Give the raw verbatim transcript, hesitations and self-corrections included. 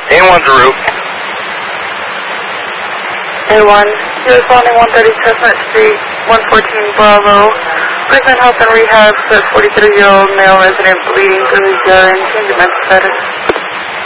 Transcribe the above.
A one to route. A one, you're responding one thirty Chestnut Street, one fourteen Bravo. Present Health and Rehab for forty-three-year-old male resident bleeding through his urine. Change of mental status.